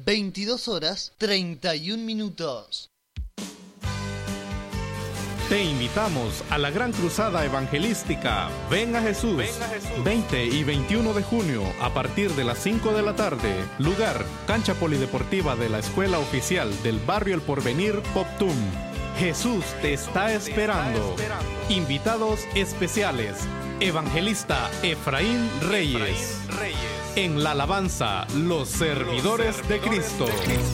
22:31. Te invitamos a la Gran Cruzada Evangelística Ven a Jesús, 20 y 21 de junio a partir de las 5 de la tarde. Lugar, cancha polideportiva de la Escuela Oficial del Barrio El Porvenir, Poptum. Jesús te está esperando. Invitados especiales: Evangelista Efraín Reyes. En la alabanza, los servidores de Cristo.